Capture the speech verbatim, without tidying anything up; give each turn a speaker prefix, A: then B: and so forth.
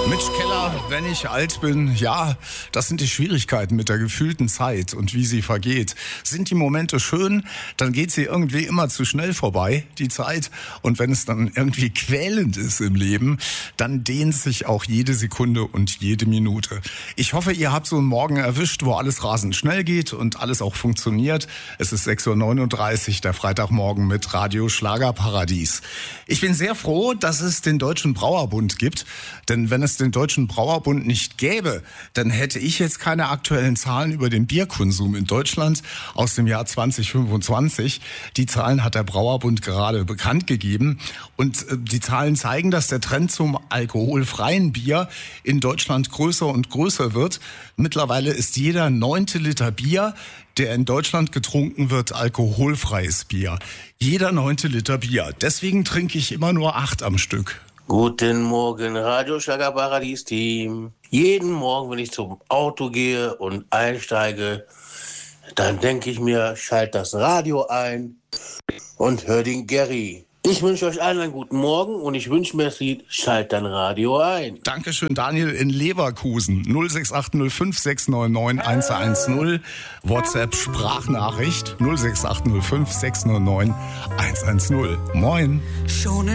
A: Mitch Keller, wenn ich alt bin, ja, das sind die Schwierigkeiten mit der gefühlten Zeit und wie sie vergeht. Sind die Momente schön, dann geht sie irgendwie immer zu schnell vorbei, die Zeit. Und wenn es dann irgendwie quälend ist im Leben, dann dehnt sich auch jede Sekunde und jede Minute. Ich hoffe, ihr habt so einen Morgen erwischt, wo alles rasend schnell geht und alles auch funktioniert. Es ist sechs Uhr neununddreißig, der Freitagmorgen mit Radio Schlagerparadies. Ich bin sehr froh, dass es den Deutschen Brauerbund gibt, denn wenn es den Deutschen Brauerbund nicht gäbe, dann hätte ich jetzt keine aktuellen Zahlen über den Bierkonsum in Deutschland aus dem Jahr zwanzig fünfundzwanzig. Die Zahlen hat der Brauerbund gerade bekannt gegeben und die Zahlen zeigen, dass der Trend zum alkoholfreien Bier in Deutschland größer und größer wird. Mittlerweile ist jeder neunte Liter Bier, der in Deutschland getrunken wird, alkoholfreies Bier. Jeder neunte Liter Bier. Deswegen trinke ich immer nur acht am Stück.
B: Guten Morgen, Radio Schlagerparadies-Team. Jeden Morgen, wenn ich zum Auto gehe und einsteige, dann denke ich mir, schalt das Radio ein und hör den Gary. Ich wünsche euch allen einen guten Morgen und ich wünsche mir das Lied Schalt dein Radio ein.
A: Dankeschön, Daniel in Leverkusen. null sechs acht null fünf sechs neun neun eins eins null. WhatsApp Sprachnachricht null sechs acht null fünf sechs neun neun eins eins null. Moin.
C: Schon